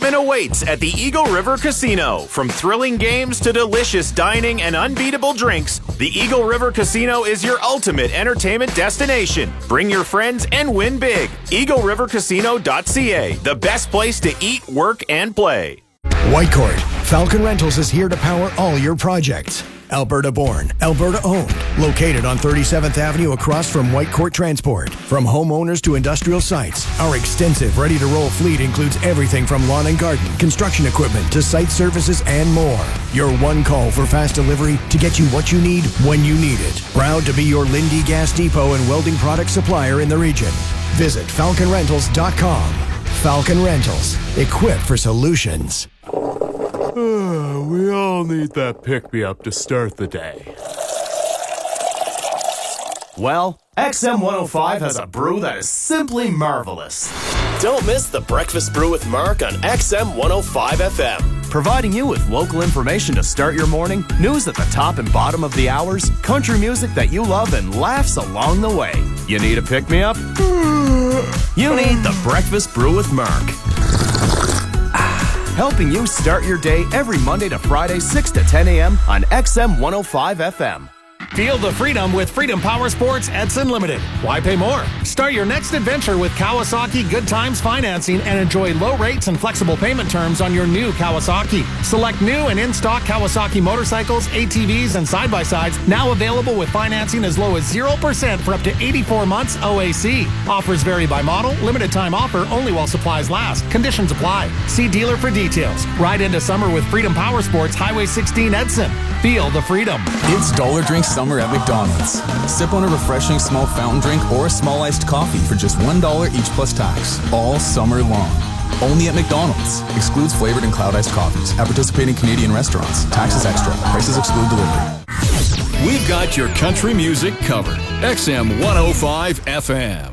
excitement awaits at the Eagle River Casino. From thrilling games to delicious dining and unbeatable drinks, the Eagle River Casino is your ultimate entertainment destination. Bring your friends and win big. EagleRiverCasino.ca, the best place to eat, work, and play. Whitecourt, Falcon Rentals is here to power all your projects. Alberta-born, Alberta-owned, located on 37th Avenue across from Whitecourt Transport. From homeowners to industrial sites, our extensive ready-to-roll fleet includes everything from lawn and garden, construction equipment, to site services and more. Your one call for fast delivery to get you what you need when you need it. Proud to be your Lindy Gas Depot and welding product supplier in the region. Visit falconrentals.com. Falcon Rentals, equipped for solutions. We all need that pick-me-up to start the day. Well, XM105 has a brew that is simply marvelous. Don't miss the Breakfast Brew with Mark on XM105 FM. Providing you with local information to start your morning, news at the top and bottom of the hours, country music that you love, and laughs along the way. You need a pick-me-up? You need the Breakfast Brew with Mark. Helping you start your day every Monday to Friday, 6 to 10 a.m. on XM105 FM. Feel the freedom with Freedom Power Sports Edson Limited. Why pay more? Start your next adventure with Kawasaki Good Times Financing and enjoy low rates and flexible payment terms on your new Kawasaki. Select new and in-stock Kawasaki motorcycles, ATVs, and side-by-sides now available with financing as low as 0% for up to 84 months OAC. Offers vary by model. Limited time offer only while supplies last. Conditions apply. See dealer for details. Ride into summer with Freedom Power Sports Highway 16 Edson. Feel the freedom. It's Dollar Drink Summer at McDonald's. Sip on a refreshing small fountain drink or a small iced coffee for just $1 each plus tax, all summer long. Only at McDonald's. Excludes flavored and cloud iced coffees. At participating Canadian restaurants. Taxes extra. Prices exclude delivery. We've got your country music covered. XM105 FM.